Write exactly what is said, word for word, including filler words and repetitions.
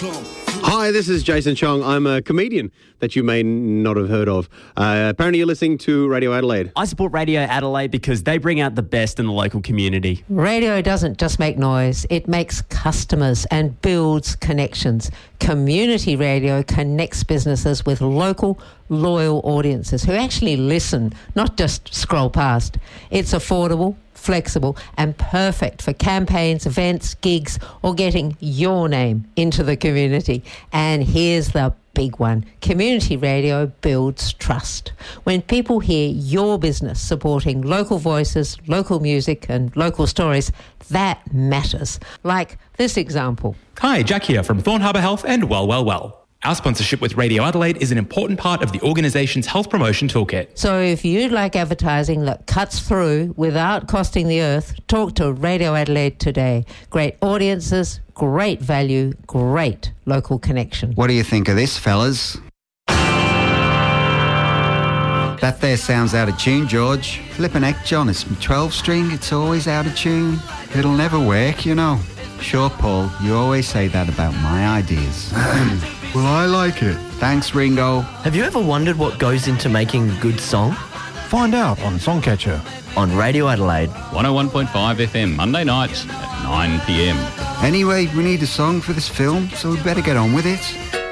Hi, this is Jason Chong. I'm a comedian that you may not have heard of. Uh, apparently you're listening to Radio Adelaide. I support Radio Adelaide because they bring out the best in the local community. Radio doesn't just make noise, it makes customers and builds connections. Community radio connects businesses with local, loyal audiences who actually listen, not just scroll past. It's affordable, flexible and perfect for campaigns, events, gigs or getting your name into the community. And here's the big one. Community radio builds trust. When people hear your business supporting local voices, local music and local stories, that matters. Like this example. Hi, Jack here from Thorn Harbour Health and Well, Well, Well. Our sponsorship with Radio Adelaide is an important part of the organisation's health promotion toolkit. So if you'd like advertising that cuts through without costing the earth, talk to Radio Adelaide today. Great audiences, great value, great local connection. What do you think of this, fellas? That there sounds out of tune, George. Flippin' heck, John, it's my twelve string. It's always out of tune. It'll never work, you know. Sure, Paul, you always say that about my ideas. Well, I like it. Thanks, Ringo. Have you ever wondered what goes into making a good song? Find out on Songcatcher. On Radio Adelaide. one oh one point five F M, Monday nights at nine p m. Anyway, we need a song for this film, so we better get on with it.